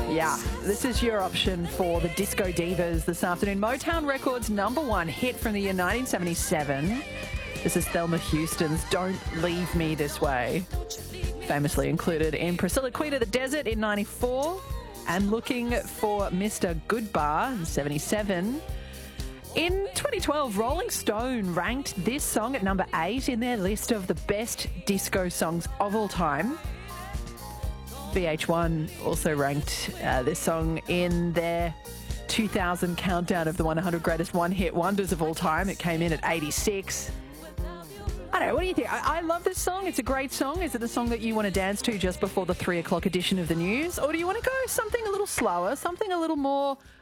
Yeah, this is your option for the Disco Divas this afternoon. Motown Records' #1 hit from the year 1977. This is Thelma Houston's Don't Leave Me This Way. Famously included in Priscilla, Queen of the Desert in 94 and Looking for Mr. Goodbar in 77. In 2012, Rolling Stone ranked this song at number 8 in their list of the best disco songs of all time. VH1 also ranked this song in their 2000 countdown of the 100 greatest one-hit wonders of all time. It came in at 86. I don't know, what do you think? I love this song. It's a great song. Is it the song that you want to dance to just before the 3 o'clock edition of the news? Or do you want to go something a little slower, something a little more